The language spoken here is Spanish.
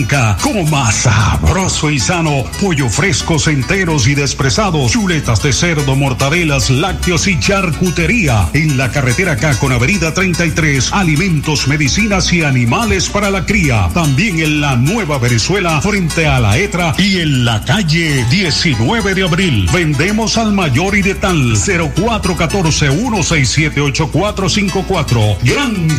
Coma sabroso y sano, pollo frescos enteros y despresados, chuletas de cerdo, mortadelas, lácteos y charcutería. En la carretera Cacon, avenida 33, alimentos, medicinas y animales para la cría. También en la Nueva Venezuela, frente a la ETRA y en la calle 19 de abril. Vendemos al mayor y de tal, 0414-167-8454. Gran